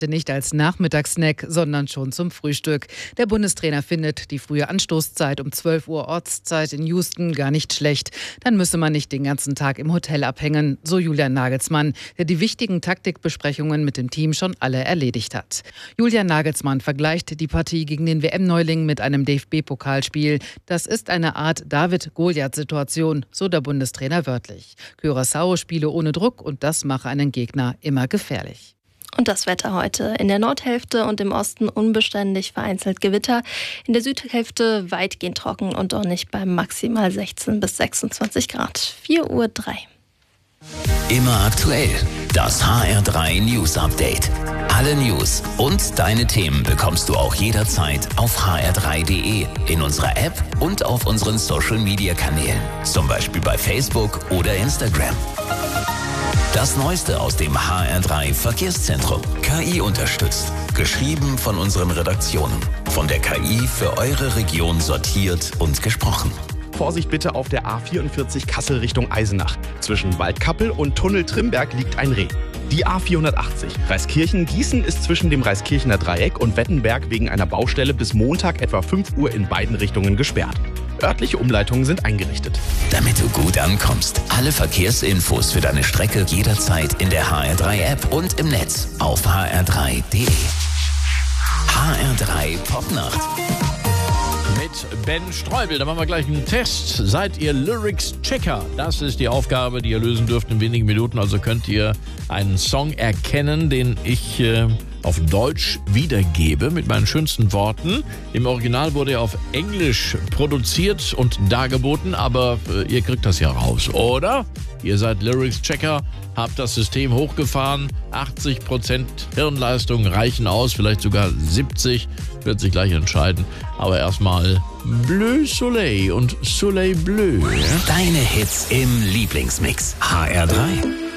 Nicht als Nachmittagssnack, sondern schon zum Frühstück. Der Bundestrainer findet die frühe Anstoßzeit um 12 Uhr Ortszeit in Houston gar nicht schlecht. Dann müsse man nicht den ganzen Tag im Hotel abhängen, so Julian Nagelsmann, der die wichtigen Taktikbesprechungen mit dem Team schon alle erledigt hat. Julian Nagelsmann vergleicht die Partie gegen den WM-Neuling mit einem DFB-Pokalspiel. Das ist eine Art David-Goliath-Situation, so der Bundestrainer wörtlich. Curaçao spiele ohne Druck und das mache einen Gegner immer gefährlich. Und das Wetter heute. In der Nordhälfte und im Osten unbeständig, vereinzelt Gewitter. In der Südhälfte weitgehend trocken und sonnig bei maximal 16 bis 26 Grad. 4:03 Uhr. Immer aktuell. Das HR3 News Update. Alle News und deine Themen bekommst du auch jederzeit auf hr3.de, in unserer App und auf unseren Social Media Kanälen. Zum Beispiel bei Facebook oder Instagram. Das Neueste aus dem HR3 Verkehrszentrum. KI unterstützt. Geschrieben von unseren Redaktionen. Von der KI für eure Region sortiert und gesprochen. Vorsicht bitte auf der A44 Kassel Richtung Eisenach. Zwischen Waldkappel und Tunnel Trimberg liegt ein Reh. Die A480 Reiskirchen-Gießen ist zwischen dem Reiskirchener Dreieck und Wettenberg wegen einer Baustelle bis Montag etwa 5 Uhr in beiden Richtungen gesperrt. Örtliche Umleitungen sind eingerichtet. Damit du gut ankommst, alle Verkehrsinfos für deine Strecke jederzeit in der HR3-App und im Netz auf hr3.de. HR3 Popnacht. Mit Ben Streubel, da machen wir gleich einen Test. Seid ihr Lyrics-Checker? Das ist die Aufgabe, die ihr lösen dürft in wenigen Minuten. Also könnt ihr einen Song erkennen, den ich auf Deutsch wiedergebe mit meinen schönsten Worten. Im Original wurde er auf Englisch produziert und dargeboten, aber ihr kriegt das ja raus, oder? Ihr seid Lyrics-Checker, habt das System hochgefahren, 80% Hirnleistung reichen aus, vielleicht sogar 70%, wird sich gleich entscheiden. Aber erstmal Bleu Soleil und Soleil Bleu. Deine Hits im Lieblingsmix. HR3.